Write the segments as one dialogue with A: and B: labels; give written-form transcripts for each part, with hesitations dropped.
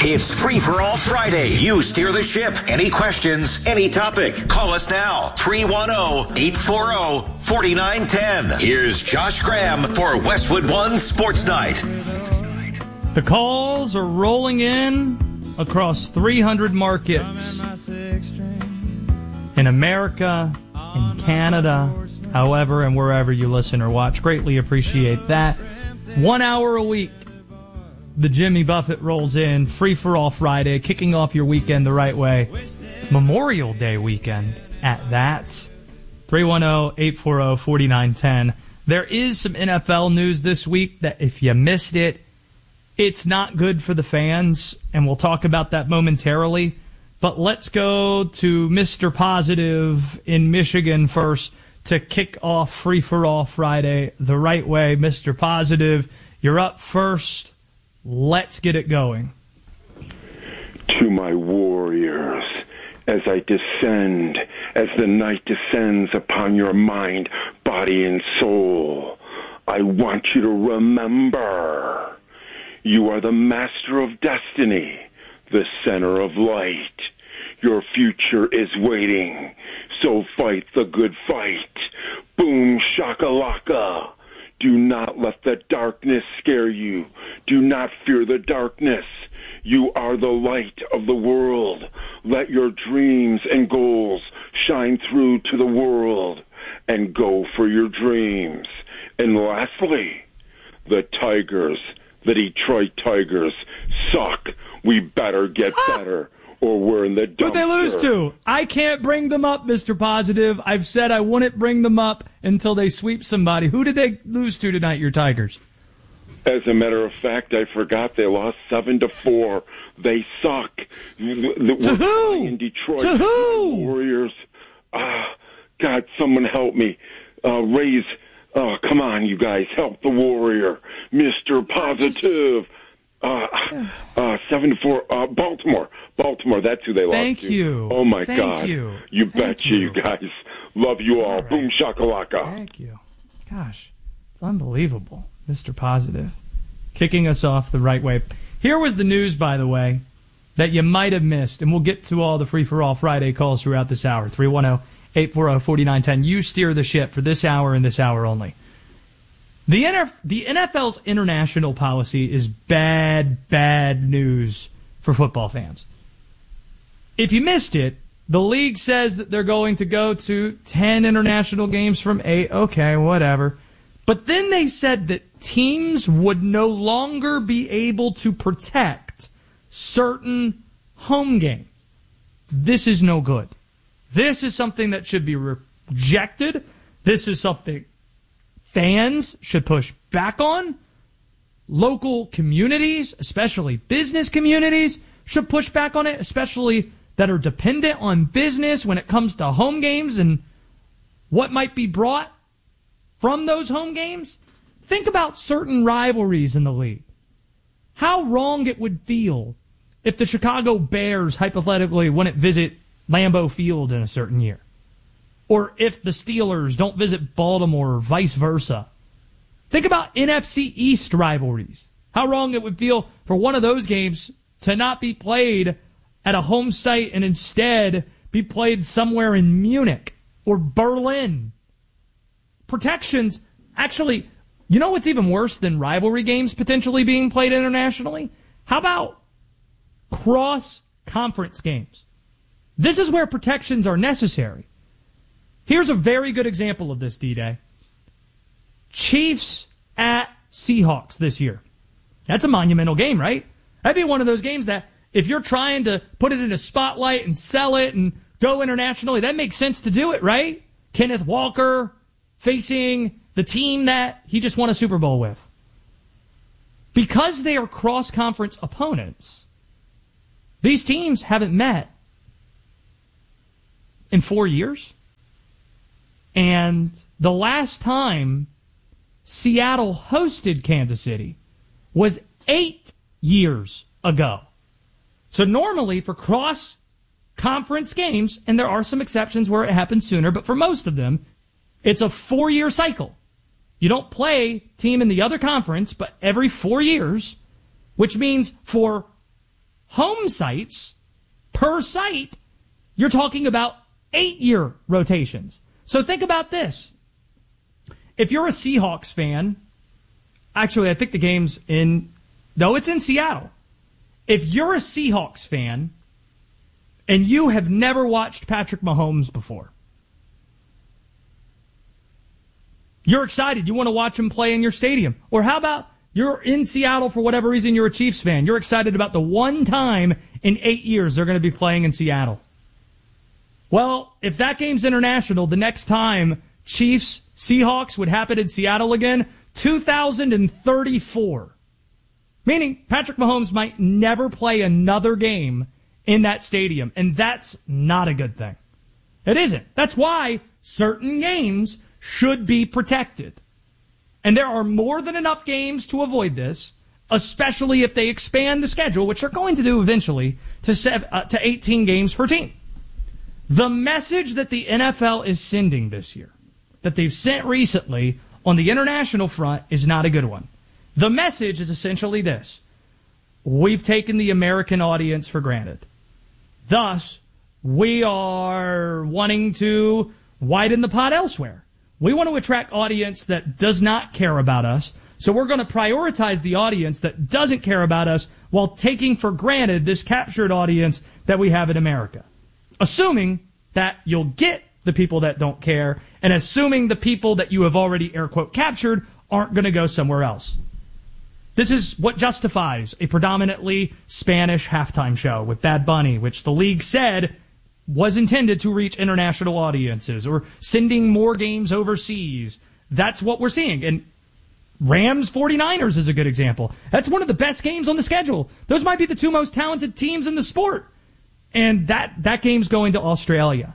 A: It's Free for All Friday. You steer the ship. Any questions, any topic. Call us now. 310-840-4910. Here's Josh Graham for Westwood One Sports Night.
B: The calls are rolling in across 300 markets in America, in Canada, however and wherever you listen or watch. Greatly appreciate that. 1 hour a week, the Jimmy Buffett rolls in. Free for All Friday, kicking off your weekend the right way. Memorial Day weekend at that. 310-840-4910. There is some NFL news this week that if you missed it, it's not good for the fans, and we'll talk about that momentarily. But let's go to Mr. Positive in Michigan first to kick off Free for All Friday the right way. Mr. Positive, you're up first. Let's get it going.
C: To my warriors, as I descend, as the night descends upon your mind, body, and soul, I want you to remember, you are the master of destiny, the center of light. Your future is waiting, so fight the good fight. Boom shakalaka. Do not let the darkness scare you. Do not fear the darkness. You are the light of the world. Let your dreams and goals shine through to the world and go for your dreams. And lastly, the Tigers, the Detroit Tigers, suck. We better get better, or we're in the dumpster.
B: Who'd they lose to? I can't bring them up, Mr. Positive. I've said I wouldn't bring them up until they sweep somebody. Who did they lose to tonight, your Tigers?
C: As a matter of fact, I forgot they lost 7-4. They suck.
B: To who?
C: In Detroit.
B: To who?
C: Warriors. God, someone help me. Come on, you guys. Help the Warrior. Mr. Positive. 7-4. Baltimore. That's who they lost to.
B: Thank you.
C: Oh, my
B: Thank
C: God.
B: you.
C: You betcha, you guys. Love you all.
B: Right.
C: Boom shakalaka.
B: Thank you. Gosh, it's unbelievable, Mr. Positive. Kicking us off the right way. Here was the news, by the way, that you might have missed, and we'll get to all the Free for All Friday calls throughout this hour. 310-840-4910. You steer the ship for this hour and this hour only. The NFL's international policy is bad news for football fans. If you missed it, the league says that they're going to go to 10 international games from 8. Okay, whatever. But then they said that teams would no longer be able to protect certain home games. This is no good. This is something that should be rejected. This is something fans should push back on. Local communities, especially business communities, should push back on it, especially that are dependent on business when it comes to home games and what might be brought from those home games. Think about certain rivalries in the league. How wrong it would feel if the Chicago Bears hypothetically wouldn't visit Lambeau Field in a certain year. Or if the Steelers don't visit Baltimore or vice versa. Think about NFC East rivalries. How wrong it would feel for one of those games to not be played at a home site and instead be played somewhere in Munich or Berlin. Protections, actually, you know what's even worse than rivalry games potentially being played internationally? How about cross-conference games? This is where protections are necessary. Here's a very good example of this, D-Day. Chiefs at Seahawks this year. That's a monumental game, right? That'd be one of those games that if you're trying to put it in a spotlight and sell it and go internationally, that makes sense to do it, right? Kenneth Walker facing the team that he just won a Super Bowl with. Because they are cross-conference opponents, these teams haven't met in 4 years. And the last time Seattle hosted Kansas City was 8 years ago. So normally for cross-conference games, and there are some exceptions where it happens sooner, but for most of them, it's a 4-year cycle. You don't play team in the other conference, but every 4 years, which means for home sites per site, you're talking about 8-year rotations. So think about this. If you're a Seahawks fan, actually, I think the game's it's in Seattle. If you're a Seahawks fan and you have never watched Patrick Mahomes before, you're excited. You want to watch him play in your stadium. Or how about you're in Seattle for whatever reason, you're a Chiefs fan. You're excited about the one time in 8 years they're going to be playing in Seattle. Well, if that game's international, the next time Chiefs, Seahawks would happen in Seattle again, 2034. Meaning Patrick Mahomes might never play another game in that stadium, and that's not a good thing. It isn't. That's why certain games should be protected. And there are more than enough games to avoid this, especially if they expand the schedule, which they're going to do eventually, to 18 games per team. The message that the NFL is sending this year, that they've sent recently on the international front, is not a good one. The message is essentially this: we've taken the American audience for granted. Thus, we are wanting to widen the pot elsewhere. We want to attract audience that does not care about us, so we're going to prioritize the audience that doesn't care about us while taking for granted this captured audience that we have in America. Assuming that you'll get the people that don't care, and assuming the people that you have already, air quote, captured aren't going to go somewhere else. This is what justifies a predominantly Spanish halftime show with Bad Bunny, which the league said was intended to reach international audiences, or sending more games overseas. That's what we're seeing. And Rams 49ers is a good example. That's one of the best games on the schedule. Those might be the two most talented teams in the sport. And that game's going to Australia.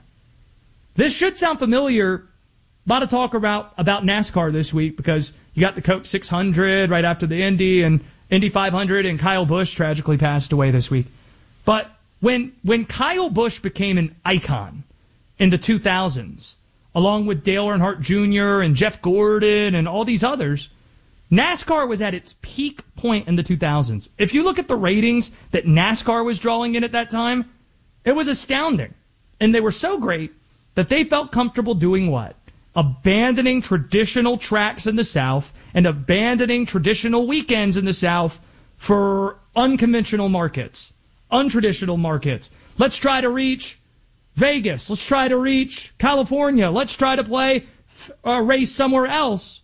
B: This should sound familiar. A lot of talk about NASCAR this week, because you got the Coke 600 right after the Indy, and Indy 500, and Kyle Busch tragically passed away this week. But when Kyle Busch became an icon in the 2000s, along with Dale Earnhardt Jr. and Jeff Gordon and all these others, NASCAR was at its peak point in the 2000s. If you look at the ratings that NASCAR was drawing in at that time, it was astounding. And they were so great that they felt comfortable doing what? Abandoning traditional tracks in the South and abandoning traditional weekends in the South for unconventional markets, untraditional markets. Let's try to reach Vegas. Let's try to reach California. Let's try to play a race somewhere else.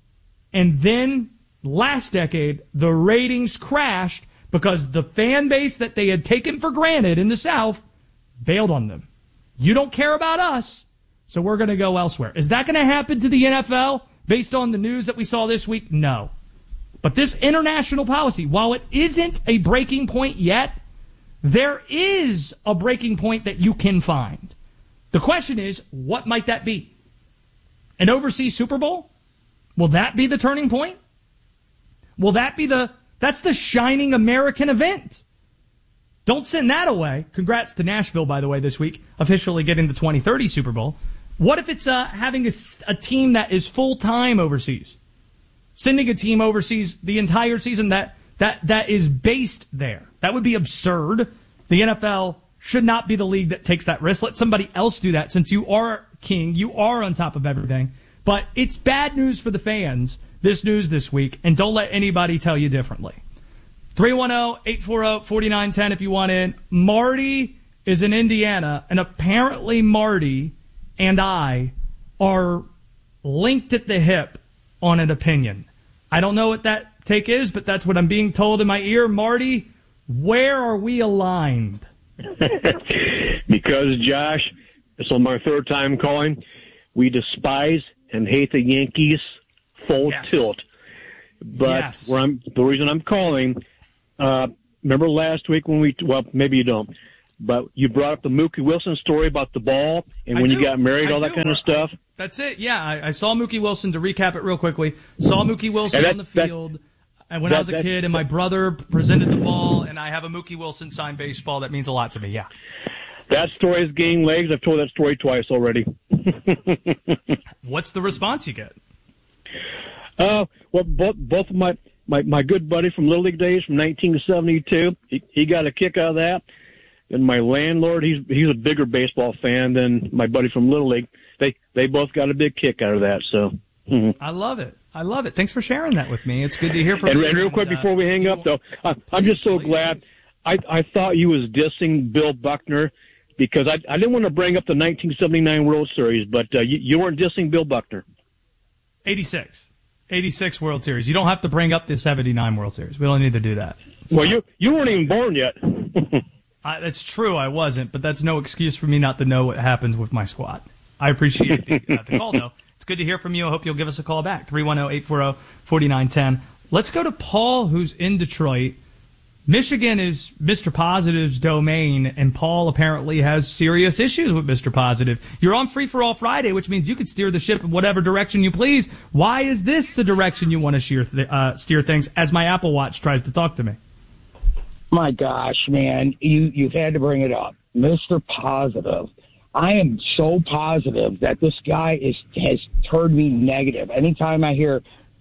B: And then last decade, the ratings crashed because the fan base that they had taken for granted in the South bailed on them. You don't care about us, so we're going to go elsewhere. Is that going to happen to the NFL based on the news that we saw this week? No. But this international policy, while it isn't a breaking point yet, there is a breaking point that you can find. The question is, what might that be? An overseas Super Bowl? Will that be the turning point? Will that be that's the shining American event? Don't send that away. Congrats to Nashville, by the way, this week, officially getting the 2030 Super Bowl. What if it's having a team that is full-time overseas? Sending a team overseas the entire season that is based there. That would be absurd. The NFL should not be the league that takes that risk. Let somebody else do that, since you are king. You are on top of everything. But it's bad news for the fans, this news this week, and don't let anybody tell you differently. 310-840-4910 if you want in. Marty is in Indiana, and apparently Marty and I are linked at the hip on an opinion. I don't know what that take is, but that's what I'm being told in my ear. Marty, where are we aligned?
D: Because, Josh, this is my third time calling. We despise and hate the Yankees full tilt. But the reason I'm calling, remember last week when maybe you don't, but you brought up the Mookie Wilson story about the ball and when you got married, all that kind of stuff.
B: That's it. Yeah, I saw Mookie Wilson, to recap it real quickly, saw Mookie Wilson on the field and when I was a kid, and my brother presented the ball, and I have a Mookie Wilson signed baseball. That means a lot to me, yeah.
D: That story is gaining legs. I've told that story twice already.
B: What's the response you get?
D: Well, both of my my good buddy from Little League days from 1972. He got a kick out of that. And my landlord, he's a bigger baseball fan than my buddy from Little League. They both got a big kick out of that. So
B: I love it. Thanks for sharing that with me. It's good to hear from you.
D: And real quick before we hang up, though, I'm just so glad. I thought you was dissing Bill Buckner because I didn't want to bring up the 1979 World Series, but you weren't dissing Bill Buckner.
B: 86 World Series. You don't have to bring up the 79 World Series. We don't need to do that.
D: Well, you weren't even born yet.
B: That's true. I wasn't, but that's no excuse for me not to know what happens with my squad. I appreciate the call, though. It's good to hear from you. I hope you'll give us a call back. 310-840-4910. Let's go to Paul, who's in Detroit. Michigan is Mr. Positive's domain, and Paul apparently has serious issues with Mr. Positive. You're on Free for All Friday, which means you could steer the ship in whatever direction you please. Why is this the direction you want to steer things as my Apple Watch tries to talk to me?
E: My gosh, man, you've had to bring it up. Mr. Positive. I am so positive that this guy has turned me negative. Anytime I hear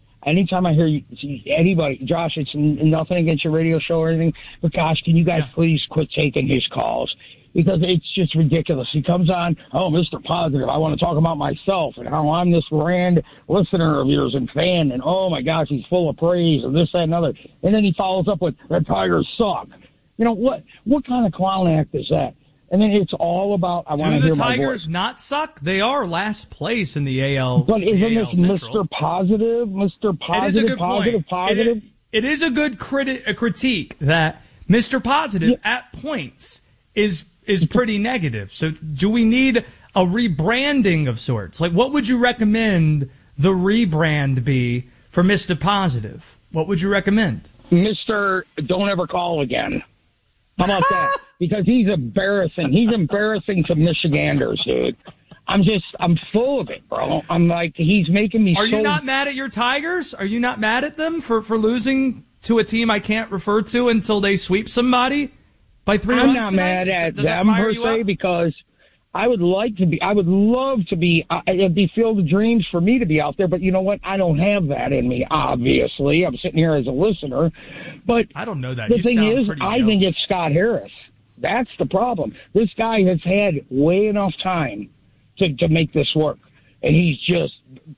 E: anybody, Josh, it's nothing against your radio show or anything, but gosh, can you guys please quit taking his calls? Because it's just ridiculous. He comes on, oh, Mr. Positive, I want to talk about myself and how I'm this grand listener of yours and fan, and oh my gosh, he's full of praise and this, that, and other. And then he follows up with, the Tigers suck. You know, what kind of clown act is that? And then it's all about, I want to hear my voice.
B: Do the Tigers not suck? They are last place in the AL.
E: But isn't this
B: Central.
E: Mr. Positive? Mr. Positive,
B: it is a good
E: positive,
B: point.
E: positive?
B: It is a good critique that Mr. Positive at points is pretty negative. So do we need a rebranding of sorts? Like, what would you recommend the rebrand be for Mr. Positive? What would you recommend?
E: Mr. Don't Ever Call Again. How about that? Because he's embarrassing. He's embarrassing to Michiganders, dude. I'm full of it, bro. I'm like, he's making me
B: Are you not mad at your Tigers? Are you not mad at them for losing to a team I can't refer to until they sweep somebody by 3 runs?
E: I'm not mad at them per se because I would love to be, it'd be Field of Dreams for me to be out there, but you know what? I don't have that in me, obviously. I'm sitting here as a listener. But
B: I don't know that.
E: The thing is, I think it's Scott Harris. That's the problem. This guy has had way enough time to make this work. And he's just,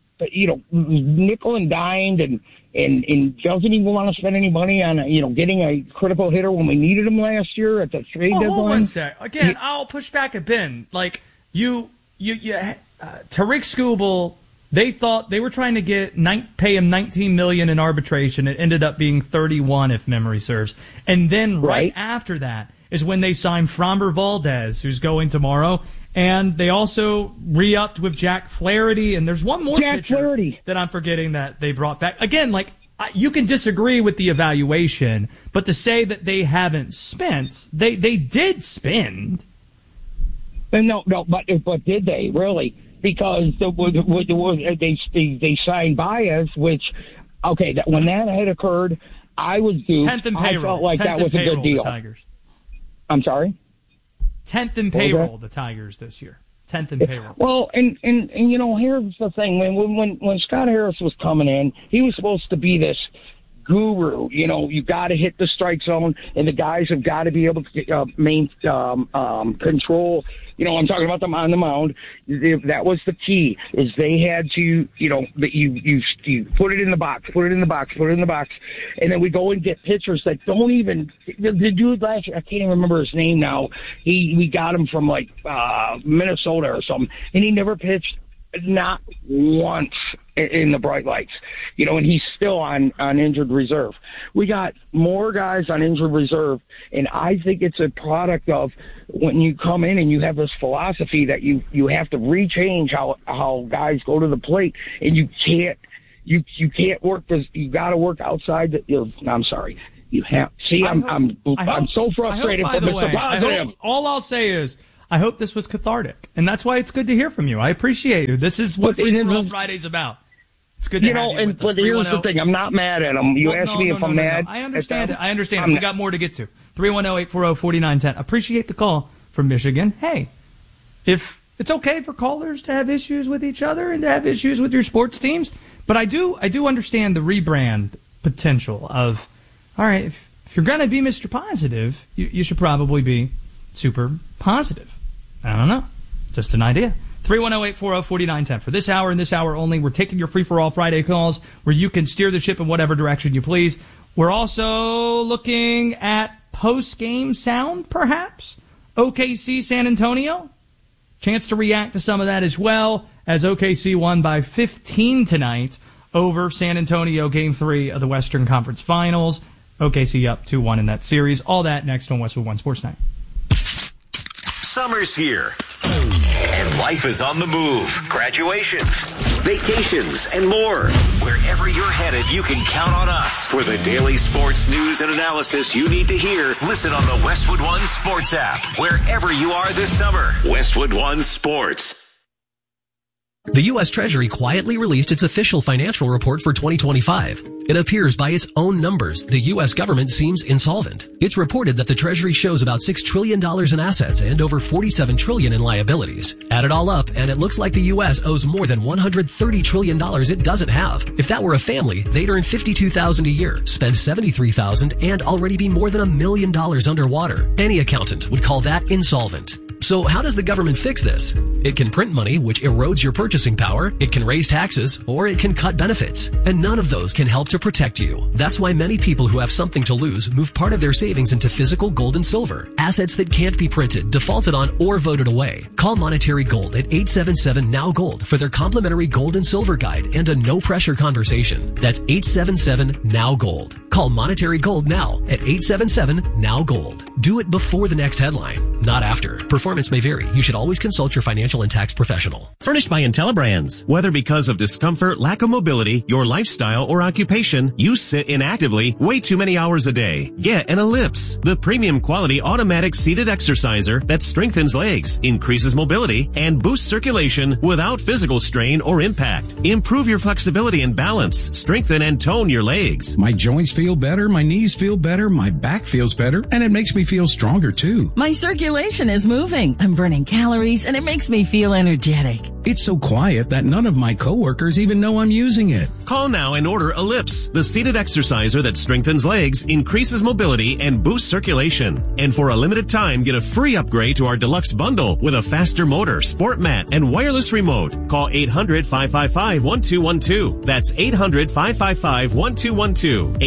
E: nickel and dimed and doesn't even want to spend any money on, getting a critical hitter when we needed him last year at the trade deadline.
B: Hold on a sec. Again, I'll push back a bin. Like, Tariq Skubal, they thought they were trying to pay him $19 million in arbitration. It ended up being 31, if memory serves. And then right after that is when they signed Framber Valdez, who's going tomorrow. And they also re-upped with Jack Flaherty, and there's one more pitcher that I'm forgetting that they brought back. Again, like, you can disagree with the evaluation, but to say that they haven't spent, they did spend.
E: No, but did they really? Because they signed Baez, which, okay, when that had occurred, I was duped.
B: 10th in payroll.
E: I felt like that was a good deal.
B: Tigers.
E: I'm sorry?
B: 10th in payroll, the Tigers this year. 10th in payroll.
E: Well, and here's the thing. When Scott Harris was coming in, he was supposed to be this guru. You got to hit the strike zone, and the guys have got to be able to control. I'm talking about them on the mound. That was the key. Is they had to, you put it in the box, and then we go and get pitchers that don't even. The dude last year, I can't even remember his name now. We got him from like Minnesota or something, and he never pitched. Not once in the bright lights, and he's still on injured reserve. We got more guys on injured reserve, and I think it's a product of when you come in and you have this philosophy that you have to rechange how guys go to the plate, and you can't work because you got to work outside. I'm sorry, you have. See, I'm so frustrated for Mr. Positive.
B: All I'll say is, I hope this was cathartic, and that's why it's good to hear from you. I appreciate it. This is what Free for All Friday's about. It's good to have you with us.
E: But here's the thing. I'm not mad at him. You asked me if I'm mad.
B: I understand it. I understand it. We got more to get to. 310-840-4910. Appreciate the call from Michigan. Hey, if it's okay for callers to have issues with each other and to have issues with your sports teams, but I do understand the rebrand potential of, all right, if you're going to be Mr. Positive, you should probably be super positive. I don't know. Just an idea. 310-840-4910. For this hour and this hour only, we're taking your free-for-all Friday calls where you can steer the ship in whatever direction you please. We're also looking at post-game sound, perhaps. OKC San Antonio. Chance to react to some of that as well, as OKC won by 15 tonight over San Antonio, Game 3 of the Western Conference Finals. OKC up 2-1 in that series. All that next on Westwood One Sports Night.
A: Summer's here, and life is on the move. Graduations, vacations, and more. Wherever you're headed, you can count on us. For the daily sports news and analysis you need to hear, listen on the Westwood One Sports app. Wherever you are this summer, Westwood One Sports.
F: The U.S. Treasury quietly released its official financial report for 2025. It appears by its own numbers, the U.S. government seems insolvent. It's reported that the Treasury shows about $6 trillion in assets and over $47 trillion in liabilities. Add it all up, and it looks like the U.S. owes more than $130 trillion it doesn't have. If that were a family, they'd earn $52,000 a year, spend $73,000, and already be more than $1 million underwater. Any accountant would call that insolvent. So how does the government fix this? It can print money, which erodes your purchasing power. It can raise taxes, or it can cut benefits. And none of those can help to protect you. That's why many people who have something to lose move part of their savings into physical gold and silver. Assets that can't be printed, defaulted on, or voted away. Call Monetary Gold at 877-NOW-GOLD for their complimentary gold and silver guide and a no-pressure conversation. That's 877-NOW-GOLD. Call Monetary Gold now at 877-NOW-GOLD. Do it before the next headline, not after. Performance may vary. You should always consult your financial and tax professional.
G: Furnished by IntelliBrands. Whether because of discomfort, lack of mobility, your lifestyle, or occupation, you sit inactively way too many hours a day. Get an Ellipse, the premium quality automatic seated exerciser that strengthens legs, increases mobility, and boosts circulation without physical strain or impact. Improve your flexibility and balance. Strengthen and tone your legs.
H: My joints feel better, my knees feel better, my back feels better, and it makes me feel stronger too.
I: My circulation is moving. I'm burning calories, and it makes me feel energetic.
H: It's so quiet that none of my coworkers even know I'm using it.
G: Call now and order Ellipse, the seated exerciser that strengthens legs, increases mobility, and boosts circulation. And for a limited time, get a free upgrade to our deluxe bundle with a faster motor, sport mat, and wireless remote. Call 800-555-1212. That's 800-555-1212.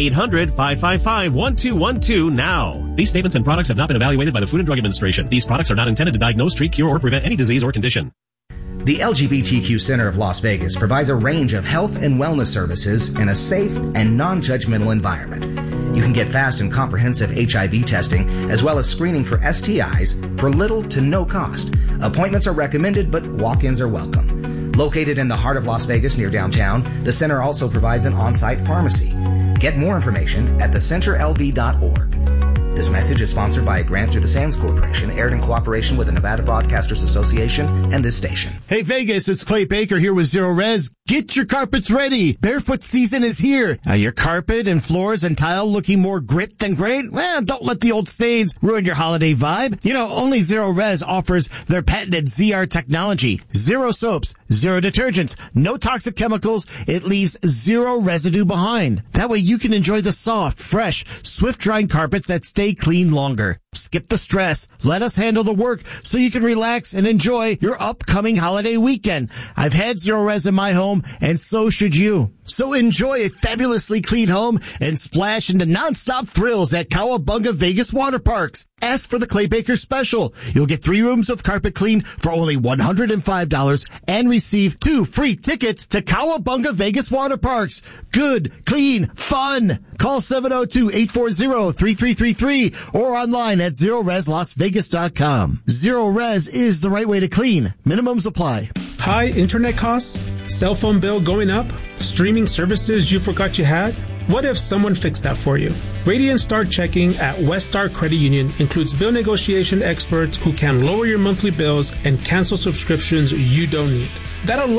G: 800-555-1212 now. These statements and products have not been evaluated by the Food and Drug Administration. These products are not intended to diagnose, treat, cure, or prevent any disease or condition.
J: The LGBTQ Center of Las Vegas provides a range of health and wellness services in a safe and non-judgmental environment. You can get fast and comprehensive HIV testing as well as screening for STIs for little to no cost. Appointments are recommended, but walk-ins are welcome. Located in the heart of Las Vegas near downtown, the center also provides an on-site pharmacy. Get more information at thecenterlv.org. This message is sponsored by a grant through the Sands Corporation, aired in cooperation with the Nevada Broadcasters Association and this station.
K: Hey Vegas, it's Clay Baker here with Zero Res. Get your carpets ready. Barefoot season is here. Your carpet and floors and tile looking more grit than great? Well, don't let the old stains ruin your holiday vibe. You know, only Zero Res offers their patented ZR technology. Zero soaps, zero detergents, no toxic chemicals. It leaves zero residue behind. That way you can enjoy the soft, fresh, swift-drying carpets that stay clean longer. Skip the stress. Let us handle the work so you can relax and enjoy your upcoming holiday weekend. I've had Zero Res in my home, and so should you. So enjoy a fabulously clean home and splash into nonstop thrills at Cowabunga Vegas Water Parks. Ask for the Clay Baker Special. You'll get 3 rooms of carpet clean for only $105 and receive 2 free tickets to Cowabunga Vegas Water Parks. Good, clean, fun. Call 702-840-3333 or online at ZeroResLasVegas.com. Zero Res is the right way to clean. Minimums apply.
L: High internet costs? Cell phone bill going up? Streaming services you forgot you had? What if someone fixed that for you? Radiant Star Checking at West Star Credit Union includes bill negotiation experts who can lower your monthly bills and cancel subscriptions you don't need. That alone